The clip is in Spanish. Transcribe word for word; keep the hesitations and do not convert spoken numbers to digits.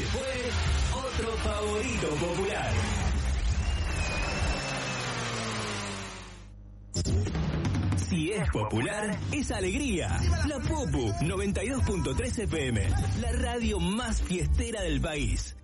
fue otro favorito popular. Si es popular, es alegría. La Popu noventa y dos punto tres F M, la radio más fiestera del país.